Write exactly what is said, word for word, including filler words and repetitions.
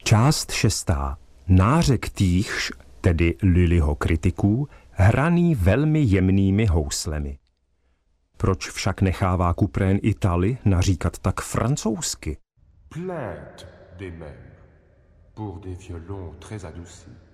Část šestá. Nářek týchž, tedy Lullyho kritiků, hraný velmi jemnými houslemi. Proč však nechává Couperin Itali naříkat tak francouzsky? Plainte des mêmes pour des violons très adoucis.